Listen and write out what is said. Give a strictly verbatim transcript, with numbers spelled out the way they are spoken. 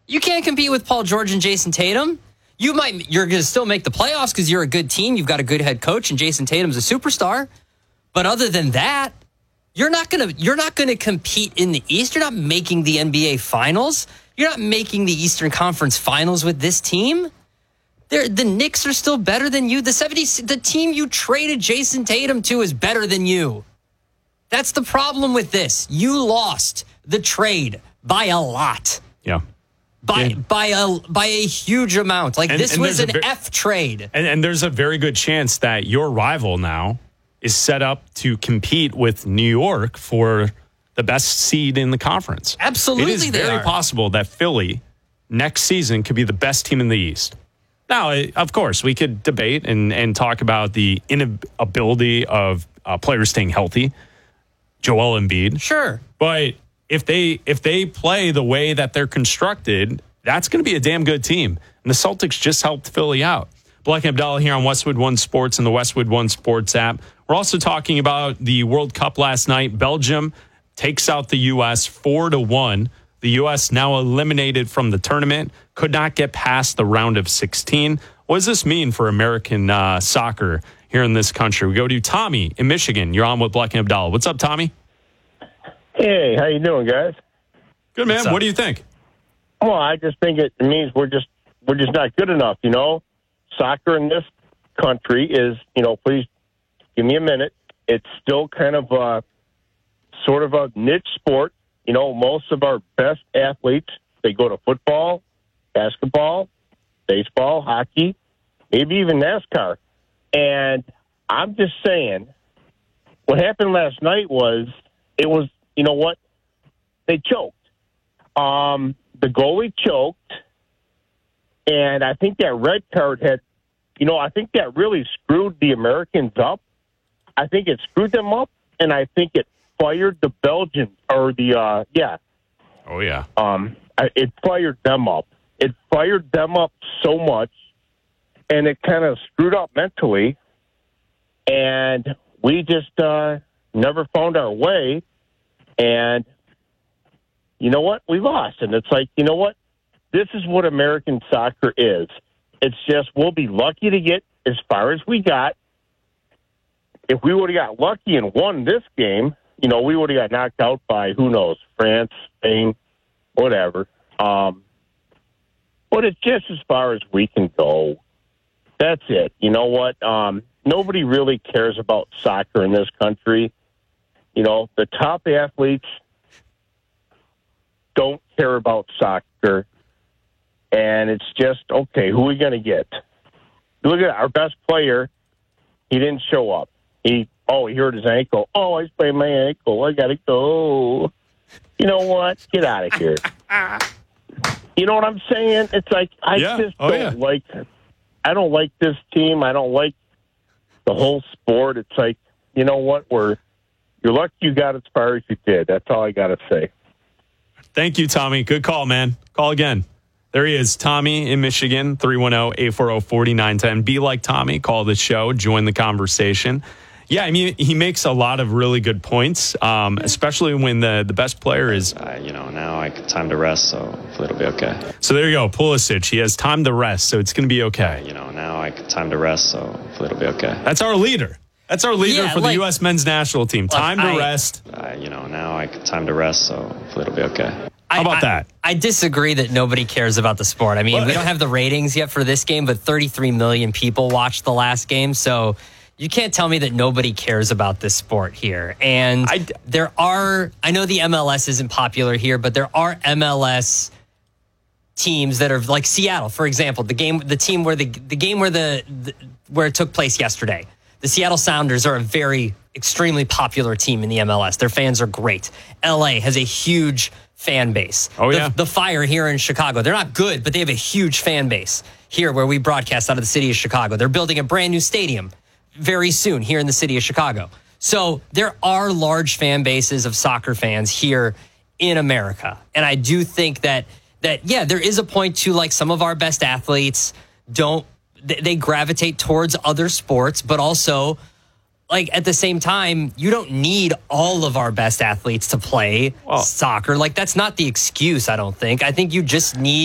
You can't compete with Paul George and Jason Tatum. You might, you're going to still make the playoffs because you're a good team. You've got a good head coach, and Jason Tatum's a superstar. But other than that, you're not going to you're not going to compete in the East. You're not making the N B A Finals. You're not making the Eastern Conference Finals with this team. They're, the Knicks are still better than you. The seventies, the team you traded Jason Tatum to is better than you. That's the problem with this. You lost the trade by a lot. Yeah. By yeah. by a by a huge amount. Like, and, this and was an ver- F trade. And, and there's a very good chance that your rival now is set up to compete with New York for the best seed in the conference. Absolutely, it is they very are. possible that Philly next season could be the best team in the East. Now, of course, we could debate and, and talk about the inability of uh, players staying healthy. Joel Embiid. Sure. But if they if they play the way that they're constructed, that's going to be a damn good team. And the Celtics just helped Philly out. Black and Abdallah here on Westwood One Sports and the Westwood One Sports app. We're also talking about the World Cup last night. Belgium takes out the U S four to one. The U S now eliminated from the tournament, could not get past the round of sixteen. What does this mean for American uh, soccer here in this country? We go to Tommy in Michigan. You're on with Black and Abdallah. What's up, Tommy? Hey, how you doing, guys? Good, man. What do you think? Well, I just think it means we're just we're just not good enough, you know? Soccer in this country is, you know, please give me a minute. It's still kind of a sort of a niche sport. You know, most of our best athletes, they go to football, basketball, baseball, hockey, maybe even NASCAR. And I'm just saying, what happened last night was, it was, you know what? They choked. Um, the goalie choked, and I think that red card had, you know, I think that really screwed the Americans up. I think it screwed them up, and I think it fired the Belgians, or the, uh, yeah. Oh, yeah. Um, it fired them up. It fired them up so much, and it kind of screwed up mentally, and we just uh, never found our way, and you know what? We lost, and it's like, you know what? This is what American soccer is. It's just we'll be lucky to get as far as we got. If we would have got lucky and won this game, you know, we would have got knocked out by, who knows, France, Spain, whatever. Um, but it's just as far as we can go. That's it. You know what? Um, nobody really cares about soccer in this country. You know, the top athletes don't care about soccer. And it's just, okay, who are we going to get? Look at our best player. He didn't show up. He, oh, he hurt his ankle. Oh, I sprained my ankle. I got to go. You know what? Get out of here. You know what I'm saying? It's like, I yeah. just oh, don't yeah. like, I don't like this team. I don't like the whole sport. It's like, you know what? We're, you're lucky you got as far as you did. That's all I got to say. Thank you, Tommy. Good call, man. Call again. There he is, Tommy in Michigan, three one zero, eight four zero, four nine one zero. Be like Tommy. Call the show. Join the conversation. Yeah, I mean, he makes a lot of really good points, um, especially when the, the best player is... Uh, you know, now I got time to rest, so hopefully it'll be okay. So there you go, Pulisic. He has time to rest, so it's going to be okay. Uh, you know, now I got time to rest, so hopefully it'll be okay. That's our leader. That's our leader Yeah, for like- the U S men's national team. Time to I- rest. Uh, you know, now I got time to rest, so hopefully it'll be okay. How about I, that? I, I disagree that nobody cares about the sport. I mean, Well- we don't have the ratings yet for this game, but thirty-three million people watched the last game. So you can't tell me that nobody cares about this sport here. And I- there are, I know the M L S isn't popular here, but there are M L S teams that are like Seattle, for example, the game, the team where the, the game where the, the where it took place yesterday. The Seattle Sounders are a very extremely popular team in the M L S. Their fans are great. L A has a huge fan base. Oh, the, yeah. The Fire here in Chicago, they're not good, but they have a huge fan base here where we broadcast out of the city of Chicago. They're building a brand new stadium very soon here in the city of Chicago. So there are large fan bases of soccer fans here in America. And I do think that, that yeah, there is a point to, like, some of our best athletes don't, they, they gravitate towards other sports, but also, like, at the same time, you don't need all of our best athletes to play Well- soccer. Like, that's not the excuse, I don't think. I think you just need